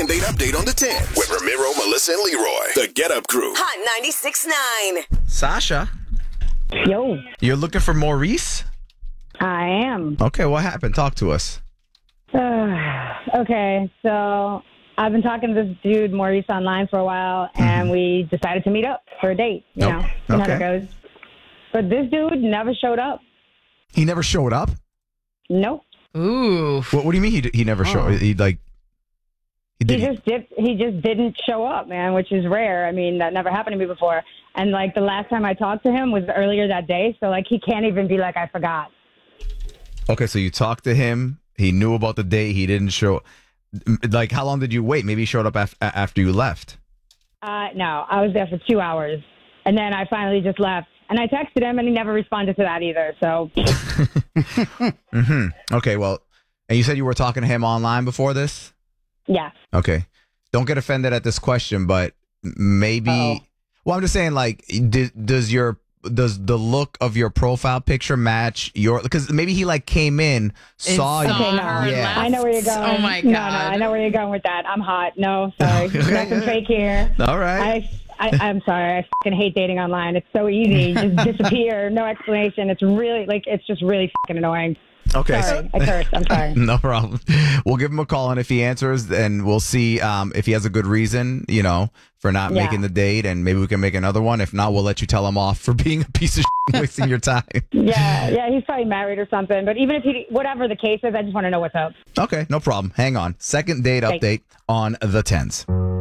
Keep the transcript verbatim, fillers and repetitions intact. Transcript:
second date update on the tens with Ramiro, Melissa, and Leroy. The Get Up Crew. Hot ninety-six point nine. Sasha, Yo, you're looking for Maurice? I am. Okay, what happened? Talk to us. Uh, okay, so I've been talking to this dude, Maurice, online for a while, and we decided to meet up for a date. You Nope. know, you know how Okay. it goes. But this dude never showed up. He never showed up? Nope. Ooh. What, what do you mean he, he never showed? He like he He did. just did, he just didn't show up, man, which is rare. I mean, that never happened to me before. And like the last time I talked to him was earlier that day, so like he can't even be like I forgot. Okay, so you talked to him. He knew about the date. He didn't show. Like, how long did you wait? Maybe he showed up af- after you left. Uh, no, I was there for two hours, and then I finally just left. And I texted him, and he never responded to that either. So, hmm Okay, well, and you said you were talking to him online before this? yeah. Okay. Don't get offended at this question, but maybe. Uh-oh. Well, I'm just saying, like, d- does your does the look of your profile picture match your? Because maybe he like came in, saw you. Okay, no. her Yeah. left. I know where you're going. Oh my No, god. no, I know where you're going with that. I'm hot. No, sorry. Okay. Nothing fake here. All right. I, I, I'm sorry. I fucking hate dating online. It's so easy. Just disappear. No explanation. It's really, like, it's just really fucking annoying. Okay. Sorry. I cursed. I'm sorry. No problem. We'll give him a call, and if he answers, then we'll see um, if he has a good reason, you know, for not Yeah. making the date, and maybe we can make another one. If not, we'll let you tell him off for being a piece of shit, wasting your time. Yeah, yeah, he's probably married or something. But even if he, whatever the case is, I just want to know what's up. Okay, no problem. Hang on. Second date Thanks. update on the tens.